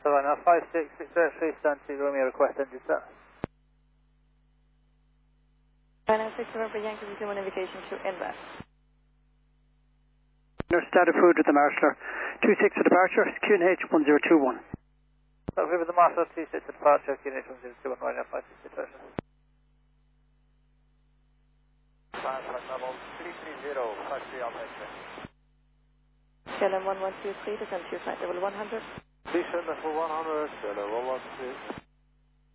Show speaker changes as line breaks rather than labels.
Savannah 5663, stand to Romeo, request engine set.
Savannah 67 for Yankee, resume navigation to inbound.
Static food with the Marsler, 26 for departure, QNH 1021.
So with the Marsler 26 for departure, QNH 1021, right now 5663.
Flight level 330, factory operation.
KLM 1123, descend to flight level 100.
Descend level 100, level 112.